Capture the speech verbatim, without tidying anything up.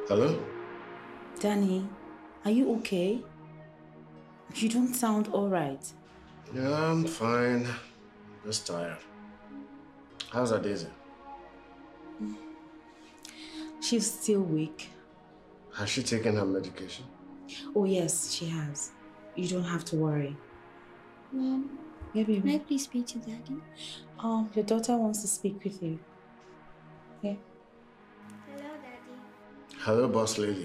Hello? Danny, are you okay? You don't sound alright. Yeah, I'm fine. Just tired. How's Adeze? She's still weak. Has she taken her medication? Oh yes, she has. You don't have to worry. Mom, Yeah, can I baby. please speak to Daddy? Um, your daughter wants to speak with you. Yeah. Hello, Daddy. Hello, boss lady.